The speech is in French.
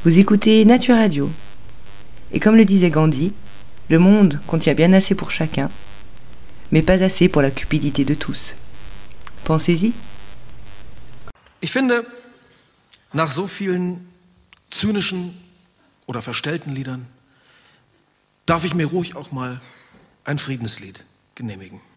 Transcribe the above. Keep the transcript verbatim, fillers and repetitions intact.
Vous écoutez Nature Radio. Et comme le disait Gandhi, le monde contient bien assez pour chacun, mais pas assez pour la cupidité de tous. Pensez-y. Ich finde, nach so vielen zynischen oder verstellten Liedern darf ich mir ruhig auch mal ein Friedenslied genehmigen.